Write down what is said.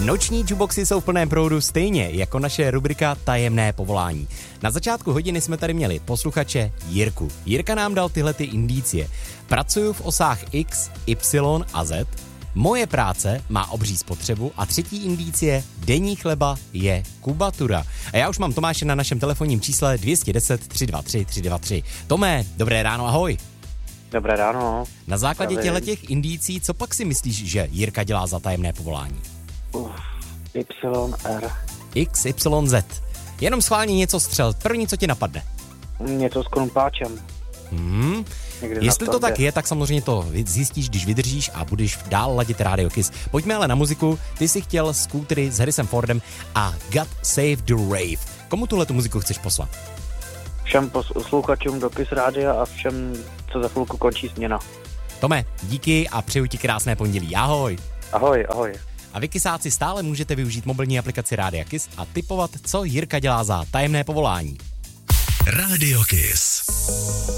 Noční jukeboxy jsou v plném proudu stejně jako naše rubrika Tajemné povolání. Na začátku hodiny jsme tady měli posluchače Jirku. Jirka nám dal tyhle indicie. Pracuju v osách X, Y a Z. Moje práce má obří spotřebu a třetí indicie denní chleba je kubatura. A já už mám Tomáše na našem telefonním čísle 210 323 323. Tomé, dobré ráno, ahoj. Dobré ráno. Na základě těch indicí, co pak si myslíš, že Jirka dělá za tajemné povolání? YR. XYZ. Jenom schválně něco střel. První, co ti napadne? Něco s krumpáčem. Jestli to tak je, tak samozřejmě to zjistíš, když vydržíš a budeš dál ladit Radio Kiss. Pojďme ale na muziku. Ty jsi chtěl Scootery s Harrisem Fordem a God Save the Rave. Komu tuhletu muziku chceš poslat? Všem posluchačům do Kiss Rádia a všem, co za chvilku končí směna. Tome, díky a přeju ti krásné pondělí. Ahoj. Ahoj, ahoj. A vy kysáci stále můžete využít mobilní aplikaci Rádia Kiss a tipovat, co Jirka dělá za tajemné povolání. Radio Kiss.